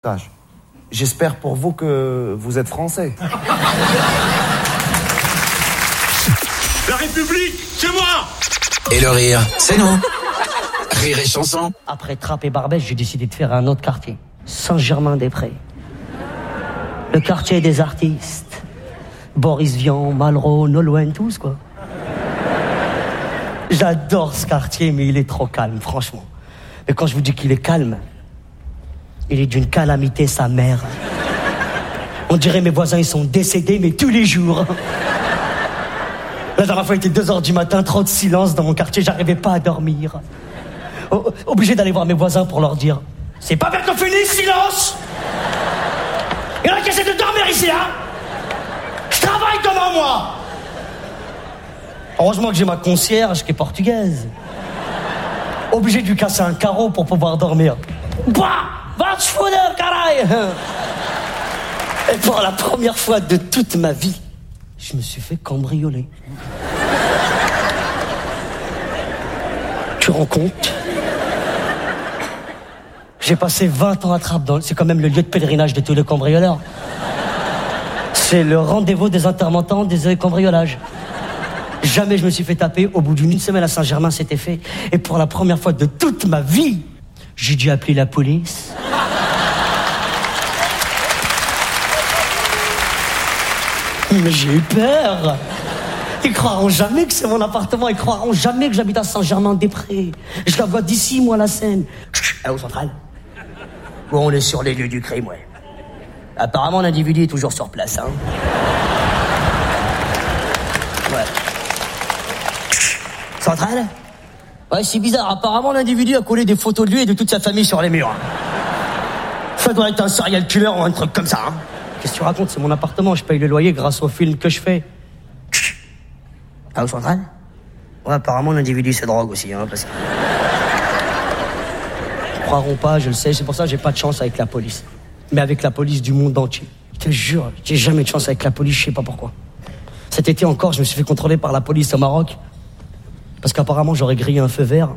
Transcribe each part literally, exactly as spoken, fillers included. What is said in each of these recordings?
J'espère pour vous que vous êtes français. La République, c'est moi. Et le rire, c'est nous. Rire et chanson. Après Trappes et Barbès, j'ai décidé de faire un autre quartier. Saint-Germain-des-Prés. Le quartier des artistes. Boris Vian, Malraux, Nolwenn, tous quoi. J'adore ce quartier, mais il est trop calme, franchement. Et quand je vous dis qu'il est calme, il est d'une calamité, sa mère. On dirait mes voisins, ils sont décédés, mais tous les jours. La dernière fois, il était deux heures du matin, trop de silence dans mon quartier, j'arrivais pas à dormir. O- obligé d'aller voir mes voisins pour leur dire « C'est pas bientôt fini, silence !» Il y en a qui essaient de dormir ici, hein. Je travaille devant moi. Heureusement que j'ai ma concierge qui est portugaise. Obligé de lui casser un carreau pour pouvoir dormir. Bah, va te foutre, caray. Et pour la première fois de toute ma vie, je me suis fait cambrioler. Tu rends compte? J'ai passé vingt ans à Trappes, dans... c'est quand même le lieu de pèlerinage de tous les cambrioleurs. C'est le rendez-vous des intermittents des cambriolages. Jamais je me suis fait taper. Au bout d'une semaine à Saint-Germain, c'était fait. Et pour la première fois de toute ma vie, j'ai dû appeler la police. Mais j'ai eu peur. Ils croiront jamais que c'est mon appartement. Ils croiront jamais que j'habite à Saint-Germain-des-Prés. Je la vois d'ici, moi, la Seine. À au central. Où on est sur les lieux du crime, ouais. Apparemment, l'individu est toujours sur place, hein. Ouais. Central? Ouais, c'est bizarre. Apparemment, l'individu a collé des photos de lui et de toute sa famille sur les murs. Ça doit être un serial killer ou un truc comme ça, hein. Qu'est-ce que tu racontes? C'est mon appartement. Je paye le loyer grâce au film que je fais. Ah, au central? Ouais, apparemment, l'individu se drogue aussi, hein, parce que... Ils croiront pas, je le sais. C'est pour ça que j'ai pas de chance avec la police. Mais avec la police du monde entier. Je te jure, j'ai jamais de chance avec la police, je sais pas pourquoi. Cet été encore, je me suis fait contrôler par la police au Maroc. Parce qu'apparemment, j'aurais grillé un feu vert.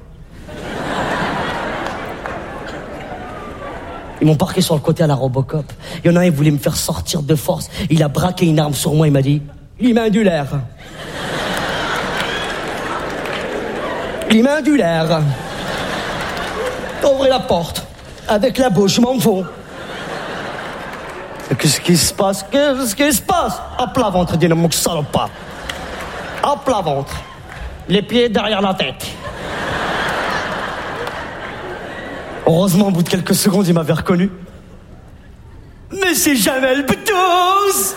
Ils m'ont parqué sur le côté à la Robocop. Il y en a un, il voulait me faire sortir de force. Il a braqué une arme sur moi, il m'a dit « L'imindulaire. » L'imindulaire. Ouvrez la porte. Avec la bouche, je m'en fous. Qu'est-ce qui se passe? Qu'est-ce qui se passe? À plat ventre, dis-le, mon salopard. À plat ventre. Les pieds derrière la tête. Heureusement, au bout de quelques secondes, il m'avait reconnu. Mais c'est Jamel Boutouz!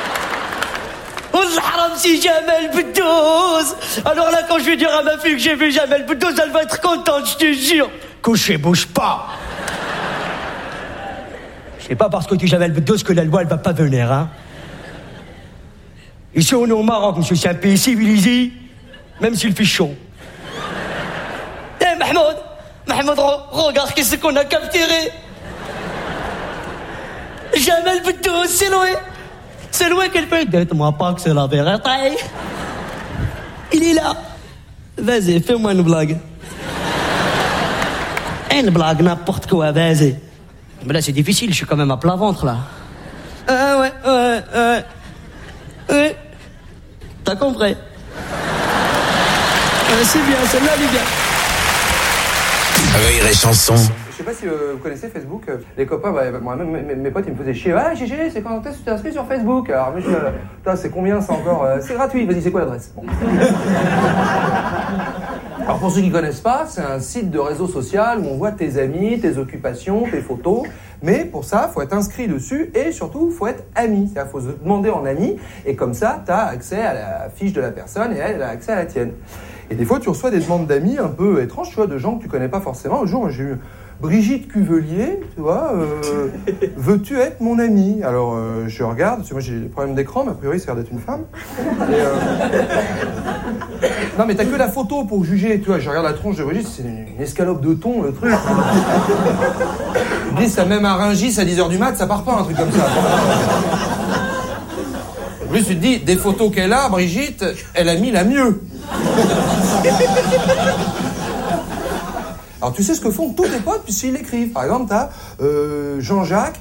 Haram, c'est Jamel Boutouz! Alors là, quand je vais dire à ma fille que j'ai vu Jamel Boutouz, elle va être contente, je te jure. Couché, bouge pas! C'est pas parce que tu Jamel Boutouz que la loi, elle va pas venir, hein? Ici, on est au Maroc, monsieur, c'est un pays civilisé, même s'il fait chaud. Eh, Mahmoud! Mahmoud, regarde qu'est-ce qu'on a capturé. Jamel Boutouz, c'est loin. C'est loin qu'elle fait. Dites-moi pas que c'est la vérité. Il est là. Vas-y, fais-moi une blague. Une blague, n'importe quoi, vas-y. Mais là, c'est difficile, je suis quand même à plat ventre, là. Ah ouais, ouais, ouais. Ouais. T'as compris? Ouais, c'est bien, celle-là, elle est bien. Rire et chanson. Je sais pas si euh, vous connaissez Facebook. Euh, les copains, bah, moi, même mes, mes potes, ils me faisaient chier. Ouais, Gégé, c'est quand est-ce que tu t'es inscrit sur Facebook? Alors, monsieur, euh, putain, c'est combien ça encore? euh, C'est gratuit, vas-y, c'est quoi l'adresse? Bon. Alors, pour ceux qui connaissent pas, c'est un site de réseau social où on voit tes amis, tes occupations, tes photos. Mais pour ça, faut être inscrit dessus et surtout, faut être ami. C'est-à-dire, faut se demander en ami. Et comme ça, t'as accès à la fiche de la personne et elle, elle a accès à la tienne. Et des fois, tu reçois des demandes d'amis un peu étranges, tu vois, de gens que tu connais pas forcément. Un jour, j'ai eu Brigitte Cuvelier, tu vois, euh, veux-tu être mon amie? Alors, euh, je regarde, parce que moi j'ai des problèmes d'écran, mais a priori, ça a l'air d'être une femme. Et, euh... Non, mais t'as que la photo pour juger, tu vois. Je regarde la tronche de Brigitte, c'est une, une escalope de thon, le truc. Je dis, ça même un Rungis à dix heures du mat, ça part pas, un truc comme ça. En plus, tu te dis, des photos qu'elle a, Brigitte, elle a mis la mieux. Alors tu sais ce que font tous tes potes puisqu'ils l'écrivent. Par exemple, t'as euh, Jean-Jacques